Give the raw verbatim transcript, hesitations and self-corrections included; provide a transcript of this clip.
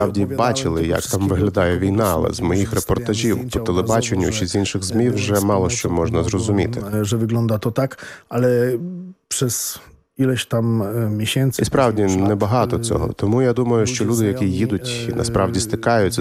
Справді бачили, як там виглядає війна, але з моїх репортажів по телебаченню чи з інших ЗМІ вже мало що можна зрозуміти. Że wygląda to tak, ale przez ileś tam miesięcy... І справді небагато цього. Тому я думаю, що люди, які їдуть і насправді стикаються